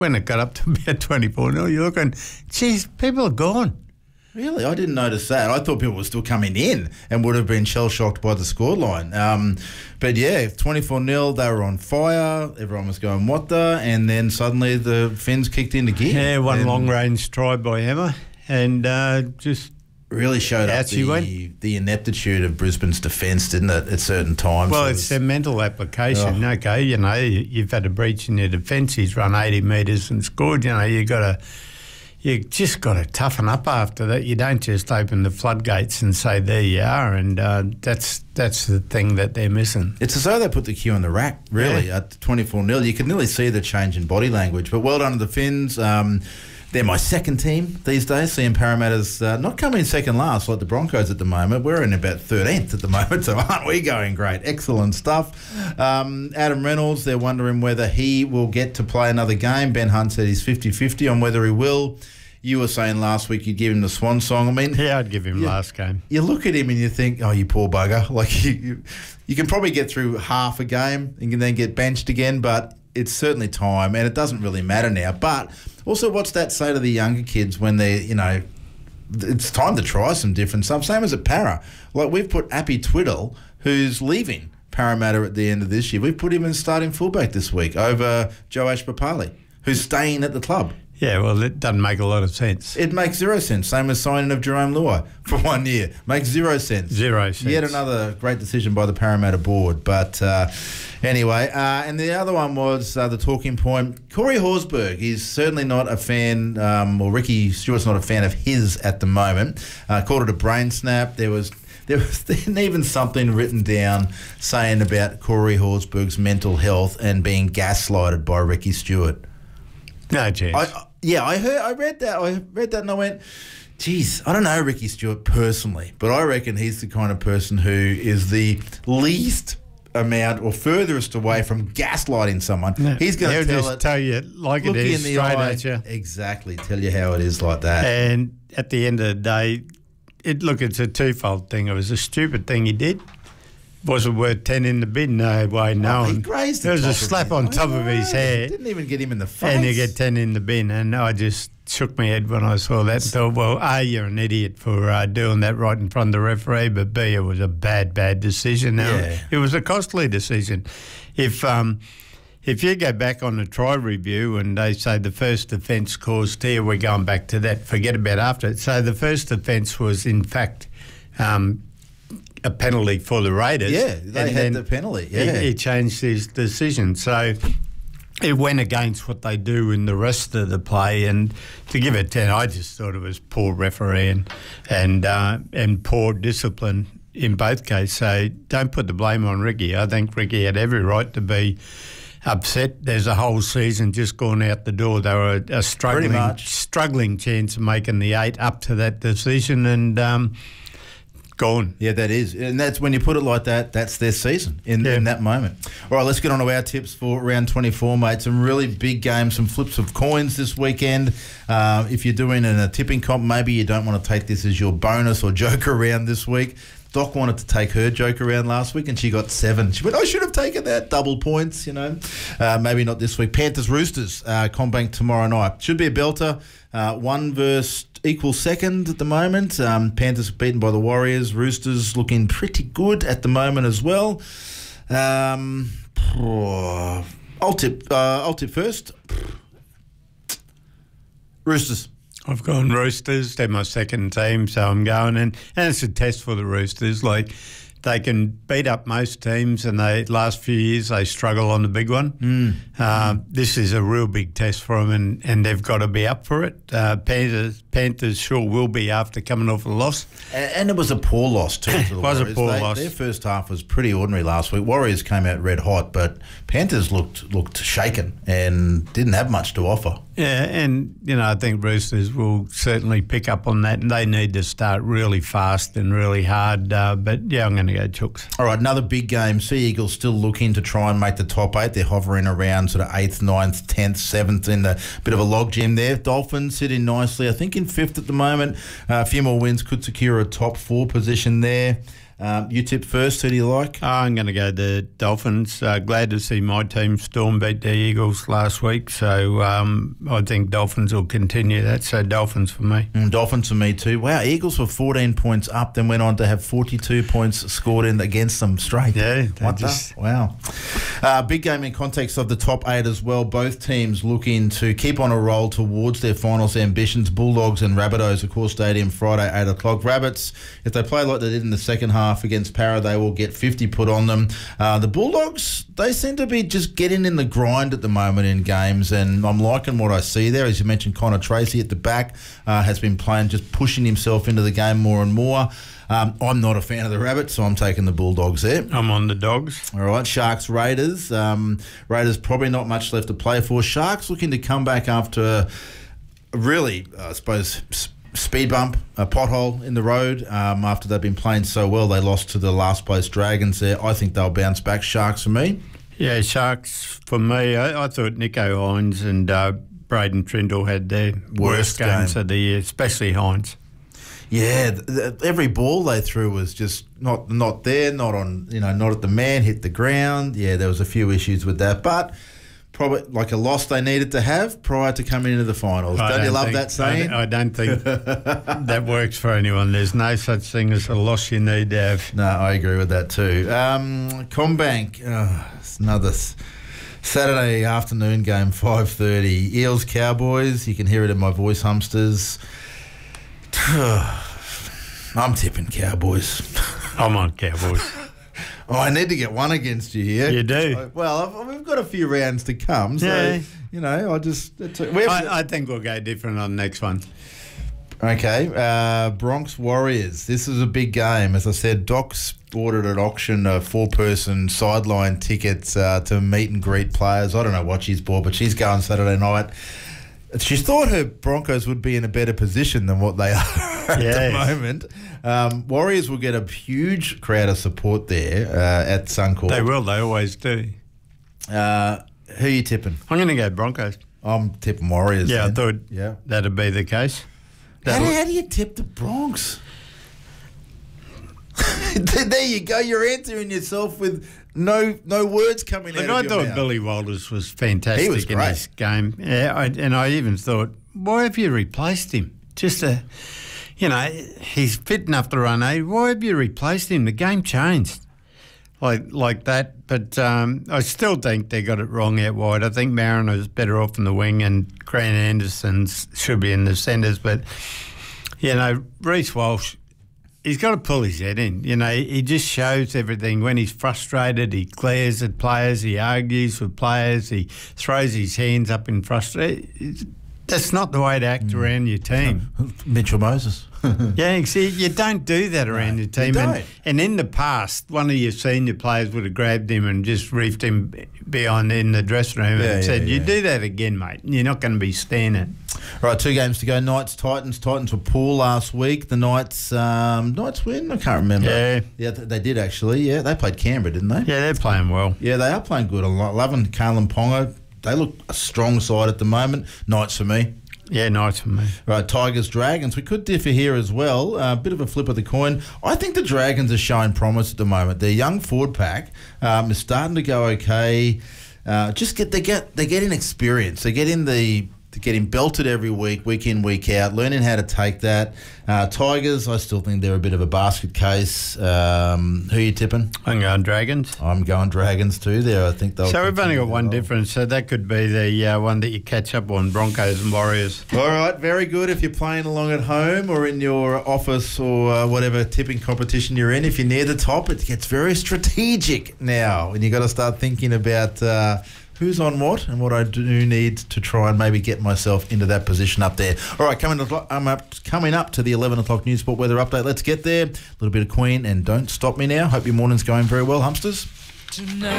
when it got up to about 24-0, you're looking, geez, people are gone. Really? I didn't notice that. I thought people were still coming in and would have been shell-shocked by the scoreline. But yeah, 24-0, they were on fire. Everyone was going, what the? And then suddenly the Finns kicked into gear. Yeah, one long-range try by Emma and just... really showed up the ineptitude of Brisbane's defence, didn't it, at certain times? Well, it's their mental application. Oh. Okay, you've had a breach in your defence. He's run 80 metres and scored. You just got to toughen up after that. You don't just open the floodgates and say, there you are, and that's the thing that they're missing. It's as though they put the cue on the rack, really, at 24-0. You can nearly see the change in body language. But well done to the Finns. They're my second team these days, seeing Parramatta's not coming in second last like the Broncos at the moment. We're in about 13th at the moment, so aren't we going great? Excellent stuff. Adam Reynolds, they're wondering whether he will get to play another game. Ben Hunt said he's 50-50 on whether he will. You were saying last week you'd give him the swan song. I mean, yeah, I'd give him last game. You look at him and you think, oh, you poor bugger. Like you can probably get through half a game and then get benched again, but it's certainly time, and it doesn't really matter now. But also, what's that say to the younger kids when they're, it's time to try some different stuff? Same as at Para. Like, we've put Appy Twiddle, who's leaving Parramatta at the end of this year. We've put him in starting fullback this week over Joash Papali, who's staying at the club. Yeah, well, it doesn't make a lot of sense. It makes zero sense. Same as signing of Jerome Luai for 1 year. Makes zero sense. Zero sense. Yet another great decision by the Parramatta board. But anyway, and the other one was the talking point. Corey Horsburgh, he's certainly not a fan, or Ricky Stewart's not a fan of his at the moment. Called it a brain snap. There was even something written down saying about Corey Horsburgh's mental health and being gaslighted by Ricky Stewart. No chance. I read that and I went, geez, I don't know Ricky Stewart personally, but I reckon he's the kind of person who is the least amount or furthest away from gaslighting someone. No, he's going to tell you like it is, straight at you. Exactly, tell you how it is like that. And at the end of the day, it's a twofold thing. It was a stupid thing he did. Wasn't worth 10 in the bin, no way, no. He grazed there was a slap on top of his hair. Didn't even get him in the face. And you get 10 in the bin. And I just shook my head when I saw that and thought, well, A, you're an idiot for doing that right in front of the referee, but B, it was a bad decision. Now, it was a costly decision. If you go back on the try review and they say the first offence caused here, we're going back to that, forget about after it. So the first offence was, in fact, a penalty for the Raiders. Yeah, they had the penalty. Yeah. He changed his decision. So it went against what they do in the rest of the play. And to give it 10, I just thought it was poor refereeing and poor discipline in both cases. So don't put the blame on Ricky. I think Ricky had every right to be upset. There's a whole season just gone out the door. They were a struggling chance of making the 8 up to that decision and gone. Yeah, that is. And that's when you put it like that, that's their season in that moment. All right, let's get on to our tips for round 24, mate. Some really big games, some flips of coins this weekend. If you're doing a tipping comp, maybe you don't want to take this as your bonus or joker round this week. Doc wanted to take her joker round last week and she got 7. She went, I should have taken that, double points, Maybe not this week. Panthers Roosters, Combank tomorrow night. Should be a belter. 1 versus equal second at the moment. Panthers beaten by the Warriors. Roosters looking pretty good at the moment as well. I'll tip first. Roosters. I've gone Roosters. They're my second team, so I'm going. And it's a test for the Roosters. Like, they can beat up most teams, and last few years they struggle on the big one. This is a real big test for them, and they've got to be up for it. Panthers sure will be after coming off a loss. And it was a poor loss too. To the it was Warriors. A poor loss. Their first half was pretty ordinary last week. Warriors came out red hot, but Panthers looked shaken and didn't have much to offer. Yeah, and, I think Roosters will certainly pick up on that, and they need to start really fast and really hard. But, yeah, I'm going to go Chooks. All right, another big game. Sea Eagles still looking to try and make the top 8. They're hovering around sort of 8th, 9th, 10th, 7th in the bit of a logjam there. Dolphins sitting nicely, I think in 5th at the moment. A few more wins could secure a top 4 position there. You tip first. Who do you like? I'm going to go the Dolphins. Glad to see my team Storm beat the Eagles last week. So I think Dolphins will continue that. So Dolphins for me. Dolphins for me too. Wow, Eagles were 14 points up, then went on to have 42 points scored in against them straight. Yeah. Wow. Big game in context of the top 8 as well. Both teams looking to keep on a roll towards their finals ambitions. Bulldogs and Rabbitohs, Accor Stadium, Friday, 8 o'clock. Rabbits, if they play like they did in the second half against Para, they will get 50 put on them. The Bulldogs, they seem to be just getting in the grind at the moment in games, and I'm liking what I see there. As you mentioned, Connor Tracy at the back has been playing, just pushing himself into the game more and more. I'm not a fan of the Rabbits, so I'm taking the Bulldogs there. I'm on the Dogs. All right, Sharks, Raiders. Raiders probably not much left to play for. Sharks looking to come back after really, I suppose, speed bump, a pothole in the road. After they've been playing so well, they lost to the last place Dragons there. I think they'll bounce back. Sharks for me. Yeah, Sharks for me. I thought Nico Hines and Braden Trindle had their worst games of the year, especially Hines. Yeah, every ball they threw was just not there, not on, not at the man, hit the ground. Yeah, there was a few issues with that, but probably like a loss they needed to have prior to coming into the finals. Don't you love that saying? I don't think that works for anyone. There's no such thing as a loss you need to have. No, I agree with that too. Combank, it's another Saturday afternoon game, 5:30. Eels Cowboys. You can hear it in my voice, Humsters. I'm tipping Cowboys. I'm on Cowboys. Oh, I need to get one against you here. You do. Well, we've got a few rounds to come, so I just. I think we'll go different on the next one. Okay, Bronx Warriors. This is a big game. As I said, Doc's ordered at auction a 4-person sideline tickets to meet and greet players. I don't know what she's bought, but she's going Saturday night. She thought her Broncos would be in a better position than what they are at the moment. Warriors will get a huge crowd of support there at Suncorp. They will. They always do. Who are you tipping? I'm going to go Broncos. I'm tipping Warriors. Yeah, then. I thought that'd be the case. How do you tip the Bronx? There you go. You're answering yourself with no words coming out of your mouth. I thought Billy Walters was fantastic. He was great in this game. Yeah, I even thought, why have you replaced him? Just he's fit enough to run. Why have you replaced him? The game changed like that. But I still think they got it wrong out wide. I think Mariner's better off in the wing, and Grant Anderson should be in the centres. But Reece Walsh, he's got to pull his head in. He just shows everything. When he's frustrated, he glares at players, he argues with players, he throws his hands up in frustration. That's not the way to act around your team. Mitchell Moses. Yeah, you don't do that around your team. You don't. And in the past, one of your senior players would have grabbed him and just reefed him behind in the dressing room and said, you do that again, mate. You're not going to be standing. Right, 2 games to go. Knights, Titans. Titans were poor last week. The Knights win? I can't remember. Yeah, they did actually. Yeah, they played Canberra, didn't they? Yeah, they're playing well. Yeah, they are playing good. I'm loving Kalen Ponga. They look a strong side at the moment. Knights for me. Yeah, Knights for me. Right, Tigers, Dragons. We could differ here as well. A bit of a flip of the coin. I think the Dragons are showing promise at the moment. Their young forward pack is starting to go okay. They're getting experience. They're getting belted every week in, week out, learning how to take that. Tigers, I still think they're a bit of a basket case. Who are you tipping? I'm going Dragons. I'm going Dragons too there. I think they'll... So we've only got one difference, so that could be the one that you catch up on, Broncos and Warriors. All right, very good. If you're playing along at home or in your office or whatever tipping competition you're in, if you're near the top, it gets very strategic now, and you've got to start thinking about... who's on what and what I do need to try and maybe get myself into that position up there. All right, coming up to the 11 o'clock News Sport Weather Update. Let's get there. A little bit of Queen and Don't Stop Me Now. Hope your morning's going very well, Humsters. Tonight.